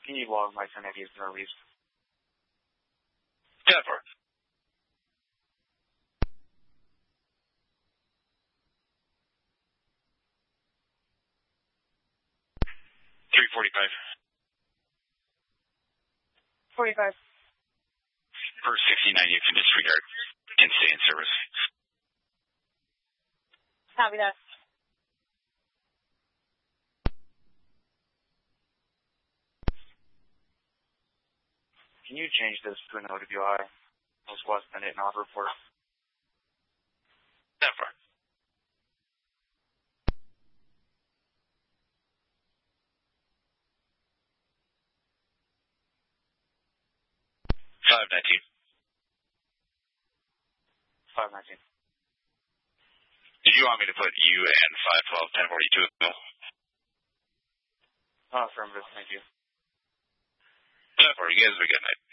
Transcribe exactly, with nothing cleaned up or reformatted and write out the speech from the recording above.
Can you log my ten eighties and release? Yeah, for it. three forty-five. forty-five. For sixty-nine, you can disregard and stay in service. Copy that. Can you change this to an O W I? Northwest Bennett and Odd report. Yeah, for it. five nineteen. five nineteen. Did you want me to put you and five twelve ten forty-two as well? Oh, affirmative. Thank you. Yeah, for it. You guys have a good night.